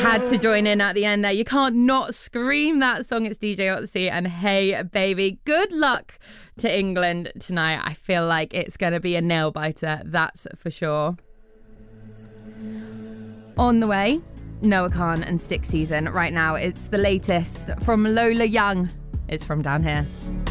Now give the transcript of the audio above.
Had to join in at the end there. You can't not scream that song. It's DJ Otzi and Hey Baby. Good luck to England tonight. I feel like it's going to be a nail biter, that's for sure. On the way, Noah Khan and Stick Season. Right now, it's the latest from Lola Young. It's from down here.